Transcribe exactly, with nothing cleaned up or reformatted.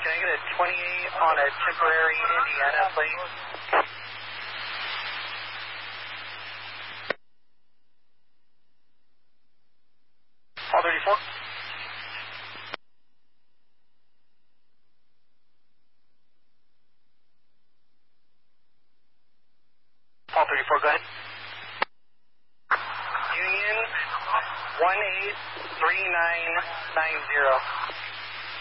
can I get a twenty-eight on a temporary Indiana, please? All thirty-four. All thirty-four, go ahead. Union one eight three nine nine zero.